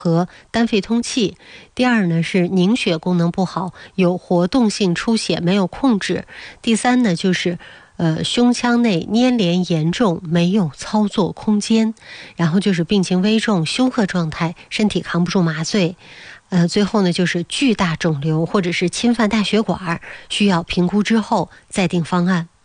和单肺通气。第二呢是凝血功能不好，有活动性出血没有控制。第三呢就是胸腔内粘连严重，没有操作空间。然后就是病情危重，休克状态，身体扛不住麻醉。最后呢就是巨大肿瘤或者是侵犯大血管，需要评估之后再定方案。